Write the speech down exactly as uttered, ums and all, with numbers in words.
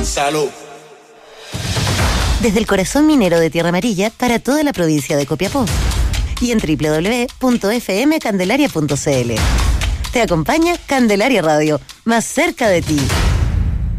Salud. Desde el corazón minero de Tierra Amarilla para toda la provincia de Copiapó. Y en doble u doble u doble u punto efe eme candelaria punto ce ele. Te acompaña Candelaria Radio, más cerca de ti.